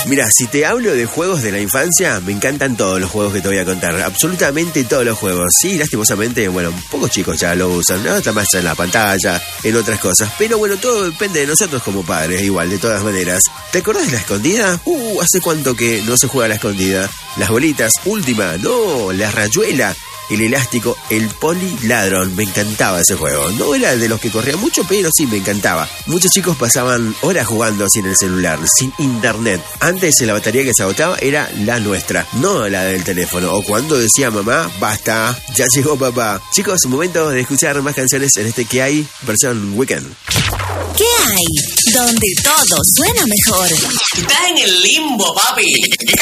Mira, si te hablo de juegos de la infancia, me encantan todos los juegos que te voy a contar. Absolutamente todos los juegos. Sí, lastimosamente, bueno, pocos chicos ya lo usan. ¿No? Está más en la pantalla, en otras cosas. Pero bueno, todo depende de nosotros como padres, igual, de todas maneras. ¿Te acordás de la escondida? ¿Hace cuánto que no se juega a la escondida? Las bolitas, última, no, la rayuela. El elástico, el poliladrón. Me encantaba ese juego. No era de los que corría mucho, pero sí me encantaba. Muchos chicos pasaban horas jugando sin el celular, sin internet. Antes la batería que se agotaba era la nuestra, no la del teléfono. O cuando decía mamá, basta, ya llegó papá. Chicos, momento de escuchar más canciones en este Que Hay, versión Weekend. ¿Qué hay? Donde todo suena mejor. Estás en el limbo, papi.